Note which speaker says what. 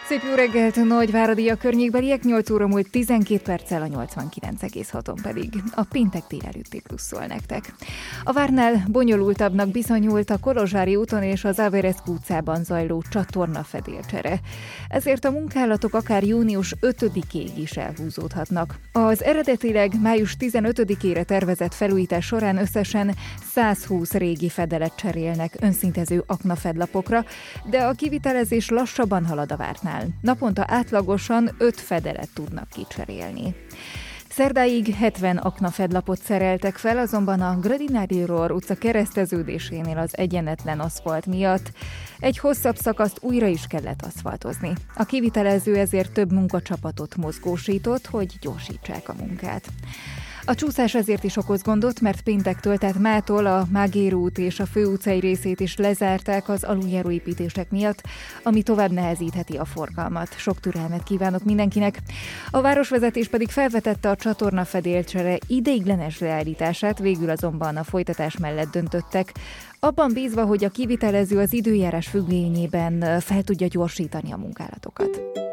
Speaker 1: Szép jó reggelt, Nagyváradi a környékbeliek, 8 óra múlt 12 perccel, a 89,6-on pedig a péntek délelőtti plusz szól nektek. A várnál bonyolultabbnak bizonyult a Kolozsvári úton és az Averescu utcában zajló csatornafedélcsere. Ezért a munkálatok akár június 5-ig is elhúzódhatnak. Az eredetileg május 15-ére tervezett felújítás során összesen 120 régi fedelet cserélnek önszintező aknafedlapokra, de a kivitelezés lassabban halad a vártnál. Naponta átlagosan 5 fedelet tudnak kicserélni. Szerdáig 70 aknafedlapot szereltek fel, azonban a Gradinári Rohr utca kereszteződésénél az egyenetlen aszfalt miatt egy hosszabb szakaszt újra is kellett aszfaltozni. A kivitelező ezért több munkacsapatot mozgósított, hogy gyorsítsák a munkát. A csúszás ezért is okoz gondot, mert péntektől, tehát mától a Mágér út és a főutcai részét is lezárták az aluljáróépítések miatt, ami tovább nehezítheti a forgalmat. Sok türelmet kívánok mindenkinek. A városvezetés pedig felvetette a csatornafedélcsere ideiglenes leállítását, végül azonban a folytatás mellett döntöttek, abban bízva, hogy a kivitelező az időjárás függvényében fel tudja gyorsítani a munkálatokat.